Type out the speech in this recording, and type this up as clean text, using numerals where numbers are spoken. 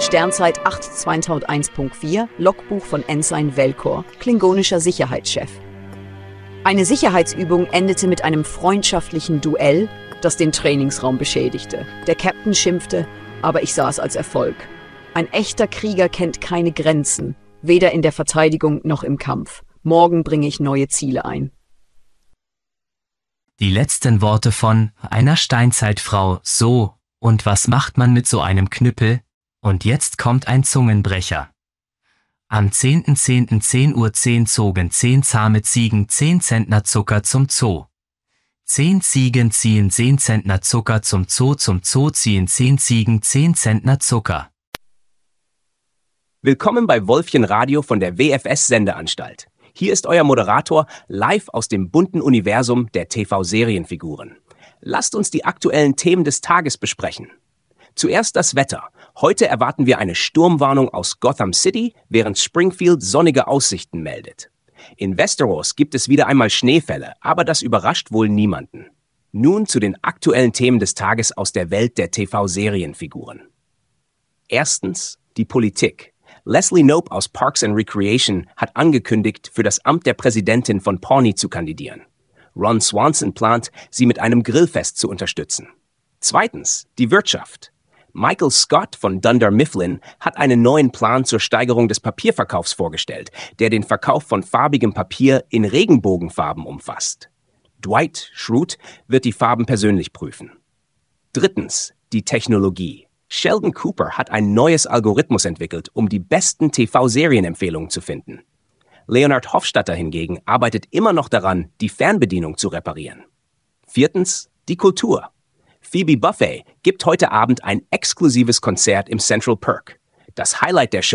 Sternzeit 8/2001.4, Logbuch von Ensign Velkor, klingonischer Sicherheitschef. Eine Sicherheitsübung endete mit einem freundschaftlichen Duell, das den Trainingsraum beschädigte. Der Captain schimpfte, aber ich sah es als Erfolg. Ein echter Krieger kennt keine Grenzen, weder in der Verteidigung noch im Kampf. Morgen bringe ich neue Ziele ein. Die letzten Worte von einer Steinzeitfrau, so, und was macht man mit so einem Knüppel? Und jetzt kommt ein Zungenbrecher. Am 10.10.10:10 Uhr zogen 10 zahme Ziegen 10 Zentner Zucker zum Zoo. 10 Ziegen ziehen 10 Zentner Zucker zum Zoo ziehen 10 Ziegen 10 Zentner Zucker. Willkommen bei Wolfchen Radio von der WFS Sendeanstalt. Hier ist euer Moderator live aus dem bunten Universum der TV-Serienfiguren. Lasst uns die aktuellen Themen des Tages besprechen. Zuerst das Wetter. Heute erwarten wir eine Sturmwarnung aus Gotham City, während Springfield sonnige Aussichten meldet. In Westeros gibt es wieder einmal Schneefälle, aber das überrascht wohl niemanden. Nun zu den aktuellen Themen des Tages aus der Welt der TV-Serienfiguren. Erstens, die Politik. Leslie Knope aus Parks and Recreation hat angekündigt, für das Amt der Präsidentin von Pawnee zu kandidieren. Ron Swanson plant, sie mit einem Grillfest zu unterstützen. Zweitens, die Wirtschaft. Michael Scott von Dunder Mifflin hat einen neuen Plan zur Steigerung des Papierverkaufs vorgestellt, der den Verkauf von farbigem Papier in Regenbogenfarben umfasst. Dwight Schrute wird die Farben persönlich prüfen. Drittens, die Technologie. Sheldon Cooper hat ein neues Algorithmus entwickelt, um die besten TV-Serienempfehlungen zu finden. Leonard Hofstadter hingegen arbeitet immer noch daran, die Fernbedienung zu reparieren. Viertens, die Kultur. Phoebe Buffay gibt heute Abend ein exklusives Konzert im Central Perk. Das Highlight der Show